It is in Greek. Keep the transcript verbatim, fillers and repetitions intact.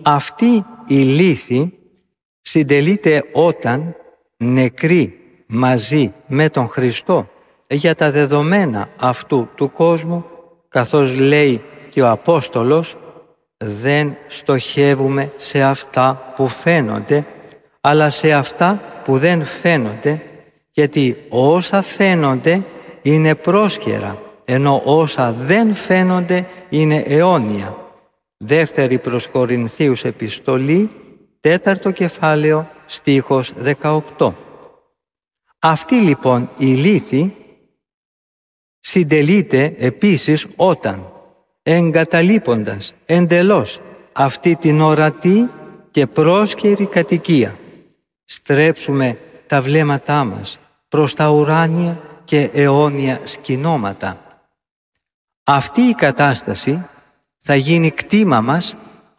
αυτή η λύθη συντελείται όταν νεκροί μαζί με τον Χριστό για τα δεδομένα αυτού του κόσμου, καθώς λέει και ο Απόστολος, δεν στοχεύουμε σε αυτά που φαίνονται, αλλά σε αυτά που δεν φαίνονται, γιατί όσα φαίνονται είναι πρόσχερα, ενώ όσα δεν φαίνονται είναι αιώνια. Δεύτερη προς Κορινθίους επιστολή, τέταρτο κεφάλαιο, στίχος δεκαοκτώ. Αυτή λοιπόν η λύθη συντελείται επίσης όταν, εγκαταλείποντας εντελώς αυτή την ορατή και πρόσχερη κατοικία, στρέψουμε τα βλέμματά μας προς τα ουράνια και αιώνια σκηνώματα. Αυτή η κατάσταση θα γίνει κτήμα μας